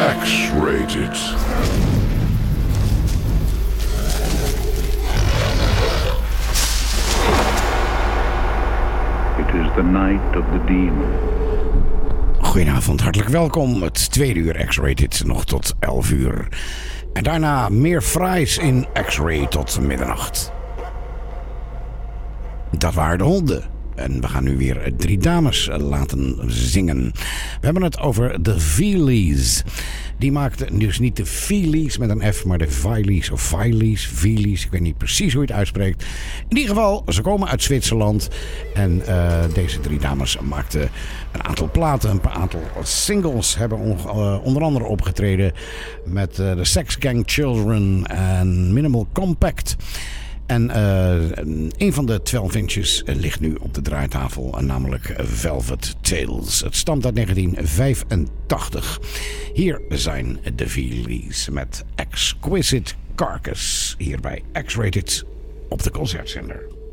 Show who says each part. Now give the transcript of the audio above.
Speaker 1: X-Rated.
Speaker 2: It is the night of the demon.
Speaker 3: Goedenavond, hartelijk welkom. Het tweede uur X-Rated nog tot 11 uur. En daarna meer fraais in X-Ray tot middernacht. Dat waren de honden. En we gaan nu weer 3 dames laten zingen. We hebben het over de Veelies. Die maakten dus niet de Veelies met een F, maar de Veilies of Veilies. Ik weet niet precies hoe je het uitspreekt. In ieder geval, ze komen uit Zwitserland. En deze 3 dames maakten een aantal platen, een aantal singles. Hebben onder andere opgetreden met de Sex Gang Children en Minimal Compact. En een van de 12 inches ligt nu op de draaitafel, namelijk Velvet Tales. Het stamt uit 1985. Hier zijn de Veelies met Exquisite Carcass, hier bij X-Rated op de Concertzender.